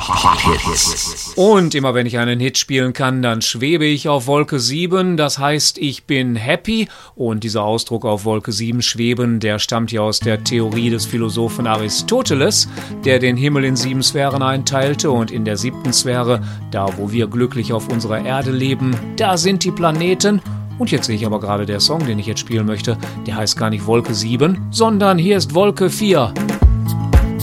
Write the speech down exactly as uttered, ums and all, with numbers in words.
Pop-Hits. Und immer wenn ich einen Hit spielen kann, dann schwebe ich auf Wolke sieben. Das heißt, ich bin happy. Und dieser Ausdruck auf Wolke sieben schweben, der stammt ja aus der Theorie des Philosophen Aristoteles, der den Himmel in sieben Sphären einteilte. Und in der siebten Sphäre, da wo wir glücklich auf unserer Erde leben, da sind die Planeten. Und jetzt sehe ich aber gerade, der Song, den ich jetzt spielen möchte, der heißt gar nicht Wolke sieben, sondern hier ist Wolke vier.